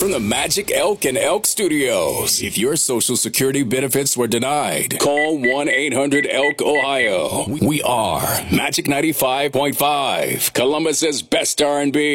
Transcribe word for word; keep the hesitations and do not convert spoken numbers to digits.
from the Magic Elk and Elk Studios. If your Social Security benefits were denied, call one eight hundred elk ohio. We are Magic ninety-five point five, Columbus's best R and B.